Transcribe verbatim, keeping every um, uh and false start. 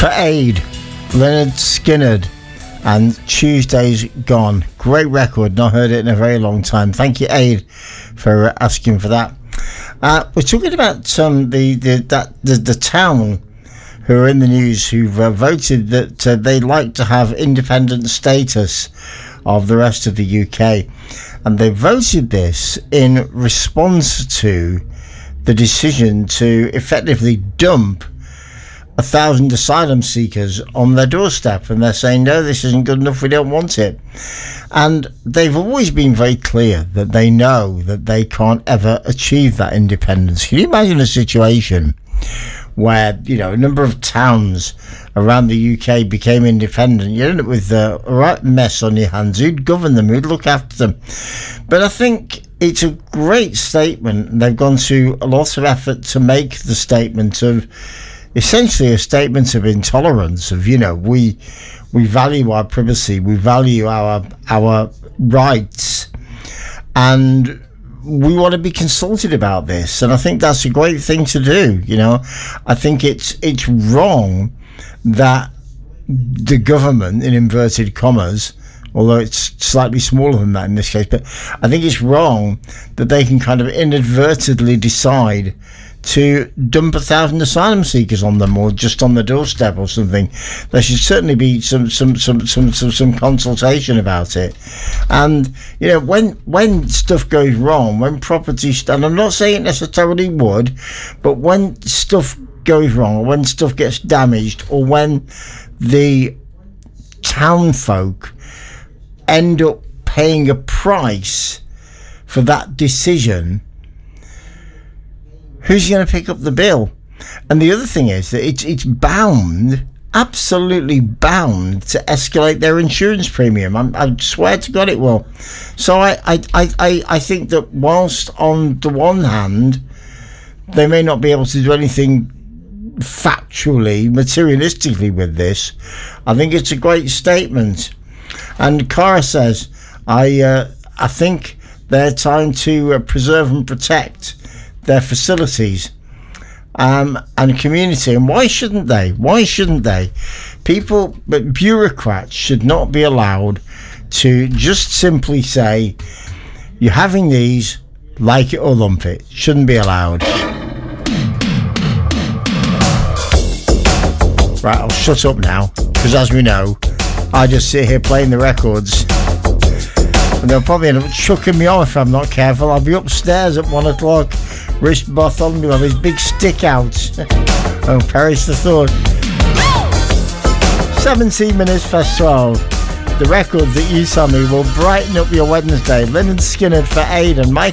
For Aid, Leonard Skinner and Tuesday's Gone. Great record, not heard it in a very long time. Thank you, Aid, for asking for that. Uh, we're talking about um, the, the, that, the the town who are in the news who've uh, voted that uh, they'd like to have independent status of the rest of the U K. And they voted this in response to the decision to effectively dump a thousand asylum seekers on their doorstep, and they're saying, no, this isn't good enough, we don't want it. And they've always been very clear that they know that they can't ever achieve that independence. Can you imagine a situation where, you know, a number of towns around the U K became independent? You end up with a right mess on your hands. Who'd govern them? Who'd look after them? But I think it's a great statement. They've gone to a lot of effort to make the statement of essentially a statement of intolerance, of, you know, we we value our privacy, we value our our rights, and we want to be consulted about this. And I think that's a great thing to do. You know, I think it's it's wrong that the government, in inverted commas, although it's slightly smaller than that in this case, but I think it's wrong that they can kind of inadvertently decide to dump a thousand asylum seekers on them, or just on the doorstep or something. There should certainly be some some some some some, some consultation about it. And, you know, when when stuff goes wrong, when property, and I'm not saying it necessarily would, but when stuff goes wrong, or when stuff gets damaged, or when the town folk end up paying a price for that decision, who's going to pick up the bill? And the other thing is that it's it's bound, absolutely bound, to escalate their insurance premium. I'm, I swear to God it will. So I, I, I, I think that whilst on the one hand they may not be able to do anything factually, materialistically with this, I think it's a great statement. And Cara says, I uh, I think they're trying to uh, preserve and protect their facilities um, and community. And why shouldn't they? Why shouldn't they? People, but bureaucrats should not be allowed to just simply say, you're having these, like it or lump it. Shouldn't be allowed. Right, I'll shut up now, because as we know, I just sit here playing the records, and they'll probably end up chucking me off if I'm not careful. I'll be upstairs at one o'clock. Rich Bartholomew will have his big stick out. Oh, perish the thought. seventeen minutes past twelve. The record that you tell me will brighten up your Wednesday. Leonard Skinner for Aid and Michael